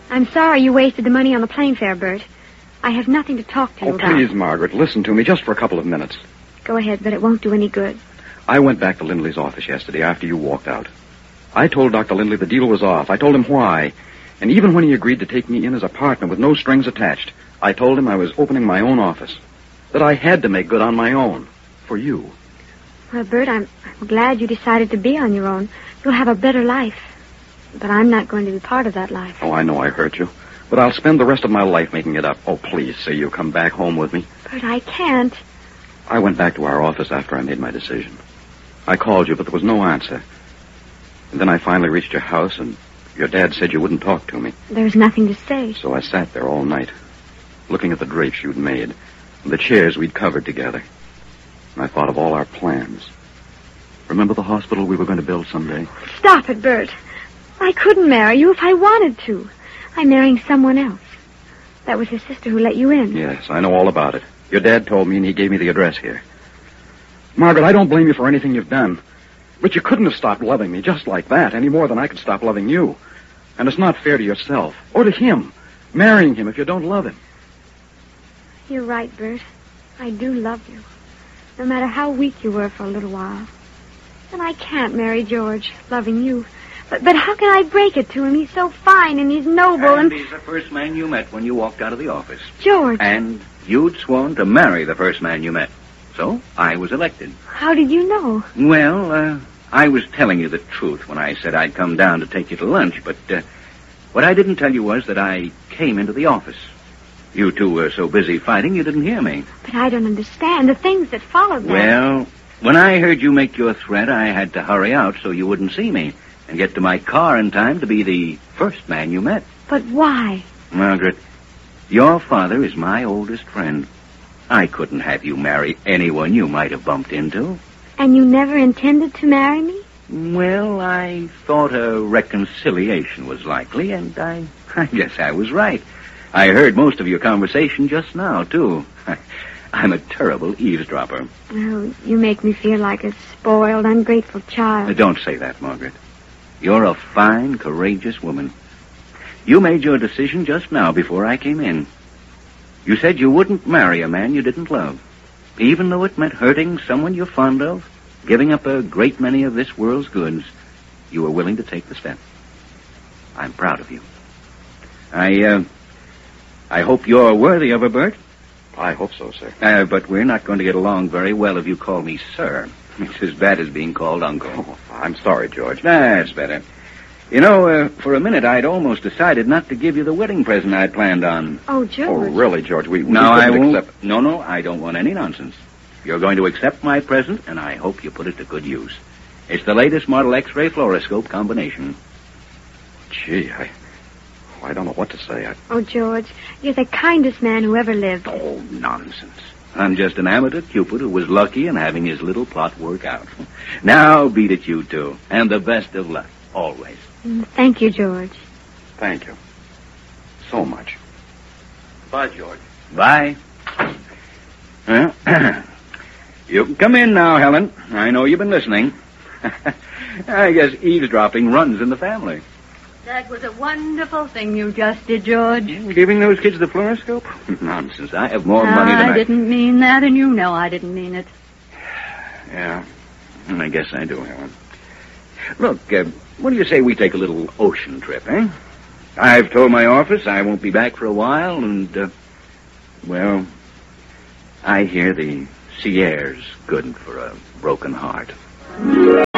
I'm sorry you wasted the money on the plane fare, Bert. I have nothing to talk to you about. Oh, please, Margaret, listen to me just for a couple of minutes. Go ahead, but it won't do any good. I went back to Lindley's office yesterday after you walked out. I told Dr. Lindley the deal was off. I told him why. And even when he agreed to take me in as a partner with no strings attached, I told him I was opening my own office. That I had to make good on my own. For you. Well, Bert, I'm glad you decided to be on your own. You'll have a better life. But I'm not going to be part of that life. Oh, I know I hurt you. But I'll spend the rest of my life making it up. Oh, please say you'll come back home with me. Bert, I can't. I went back to our office after I made my decision. I called you, but there was no answer. And then I finally reached your house, and your dad said you wouldn't talk to me. There's nothing to say. So I sat there all night, looking at the drapes you'd made, and the chairs we'd covered together. And I thought of all our plans. Remember the hospital we were going to build someday? Stop it, Bert. I couldn't marry you if I wanted to. I'm marrying someone else. That was his sister who let you in. Yes, I know all about it. Your dad told me, and he gave me the address here. Margaret, I don't blame you for anything you've done. But you couldn't have stopped loving me just like that, any more than I could stop loving you. And it's not fair to yourself, or to him, marrying him if you don't love him. You're right, Bert. I do love you. No matter how weak you were for a little while. And I can't marry George, loving you. But how can I break it to him? He's so fine and he's noble And he's the first man you met when you walked out of the office. George. And you'd sworn to marry the first man you met. So I was elected. How did you know? Well, I was telling you the truth when I said I'd come down to take you to lunch, but what I didn't tell you was that I came into the office. You two were so busy fighting you didn't hear me. But I don't understand the things that followed that. Well, when I heard you make your threat, I had to hurry out so you wouldn't see me and get to my car in time to be the first man you met. But why? Margaret, your father is my oldest friend. I couldn't have you marry anyone you might have bumped into. And you never intended to marry me? Well, I thought a reconciliation was likely, and I guess I was right. I heard most of your conversation just now, too. I'm a terrible eavesdropper. Oh, you make me feel like a spoiled, ungrateful child. Don't say that, Margaret. You're a fine, courageous woman. You made your decision just now before I came in. You said you wouldn't marry a man you didn't love, even though it meant hurting someone you're fond of, giving up a great many of this world's goods. You were willing to take the step. I'm proud of you. I hope you're worthy of her, Bert. I hope so, sir. But we're not going to get along very well if you call me sir. It's as bad as being called uncle. Oh, I'm sorry, George. That's better. You know, for a minute, I'd almost decided not to give you the wedding present I'd planned on. Oh, George. Oh, really, George? We No, I couldn't won't. accept... No, I don't want any nonsense. You're going to accept my present, and I hope you put it to good use. It's the latest model X-ray fluoroscope combination. Gee, I don't know what to say. Oh, George, you're the kindest man who ever lived. Oh, nonsense. I'm just an amateur Cupid who was lucky in having his little plot work out. Now, beat it, you two. And the best of luck, always. Thank you, George. Thank you. So much. Bye, George. Bye. Well, you can come in now, Helen. I know you've been listening. I guess eavesdropping runs in the family. That was a wonderful thing you just did, George. Giving those kids the fluoroscope? Nonsense. I have more money than I didn't mean that, and you know I didn't mean it. Yeah, I guess I do, Helen. Look, what do you say we take a little ocean trip, eh? I've told my office I won't be back for a while, and, well, I hear the sea air's good for a broken heart.